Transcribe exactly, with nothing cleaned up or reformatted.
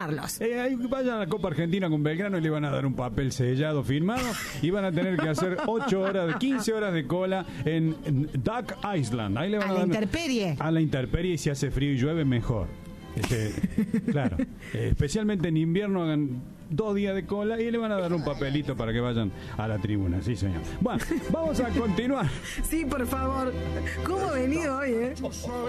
Carlos. Eh, ahí vayan a la Copa Argentina con Belgrano y le van a dar un papel sellado, firmado, y van a tener que hacer ocho horas, quince horas de cola en, en Duck Island. Ahí le van a, a la dar, intemperie. A la intemperie, y si hace frío y llueve, mejor. Este, claro, eh, especialmente en invierno hagan dos días de cola y le van a dar un papelito para que vayan a la tribuna, sí señor. Bueno, vamos a continuar. Sí, por favor. ¿Cómo ha venido hoy, eh?